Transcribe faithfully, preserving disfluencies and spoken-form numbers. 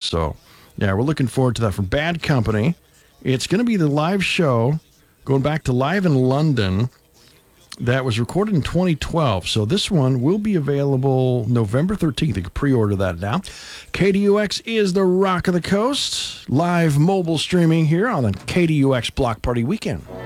So, yeah, we're looking forward to that from Bad Company. It's going to be the live show going back to Live in London that was recorded in twenty twelve. So this one will be available November thirteenth. You can pre-order that now. K D U X is the rock of the coast. Live mobile streaming here on the K D U X Block Party Weekend.